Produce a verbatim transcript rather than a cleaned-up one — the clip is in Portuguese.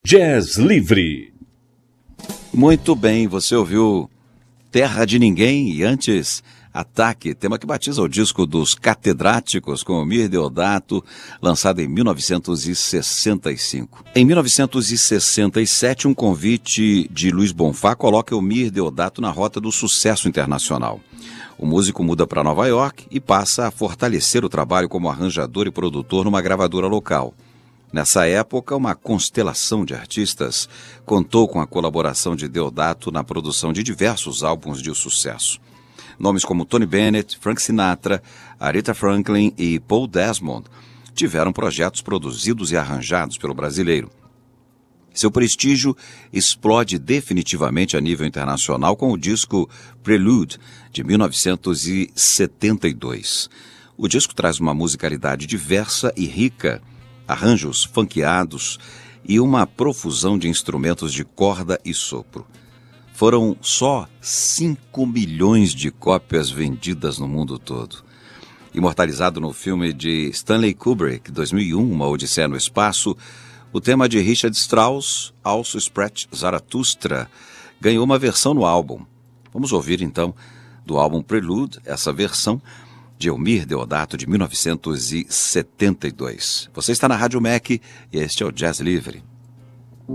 Jazz Livre. Muito bem, você ouviu Terra de Ninguém e antes Ataque, tema que batiza o disco dos Catedráticos com Mir Deodato, lançado em mil novecentos e sessenta e cinco. Em mil novecentos e sessenta e sete, um convite de Luiz Bonfá coloca o Mir Deodato na rota do sucesso internacional. O músico muda para Nova York e passa a fortalecer o trabalho como arranjador e produtor numa gravadora local. Nessa época, uma constelação de artistas contou com a colaboração de Deodato na produção de diversos álbuns de sucesso. Nomes como Tony Bennett, Frank Sinatra, Aretha Franklin e Paul Desmond tiveram projetos produzidos e arranjados pelo brasileiro. Seu prestígio explode definitivamente a nível internacional com o disco Prelude, de mil novecentos e setenta e dois. O disco traz uma musicalidade diversa e rica, arranjos funkeados e uma profusão de instrumentos de corda e sopro. Foram só cinco milhões de cópias vendidas no mundo todo. Imortalizado no filme de Stanley Kubrick, dois mil e um, Uma Odisseia no Espaço, o tema de Richard Strauss, Also Sprach Zarathustra, ganhou uma versão no álbum. Vamos ouvir então do álbum Prelude, essa versão de Mir Deodato de mil novecentos e setenta e dois. Você está na Rádio M E C e este é o Jazz Livre.